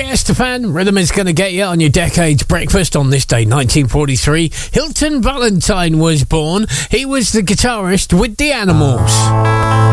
Estefan, Rhythm is going to get you on your Decades Breakfast on this day, 1943. Hilton Valentine was born. He was the guitarist with The Animals.